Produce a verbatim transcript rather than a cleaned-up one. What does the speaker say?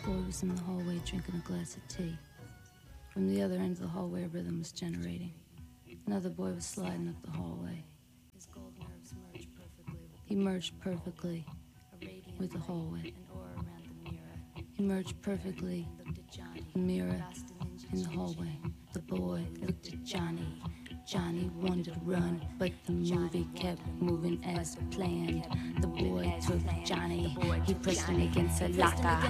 boy was in the hallway drinking a glass of tea. From the other end of the hallway, a rhythm was generating. Another boy was sliding up the hallway. His gold nerves merged perfectly. He merged perfectly with the hallway. He merged perfectly the mirror in the hallway. The boy looked at Johnny. Johnny wanted to run, but the movie kept moving as planned. The boy took Johnny. He pressed him against a locker.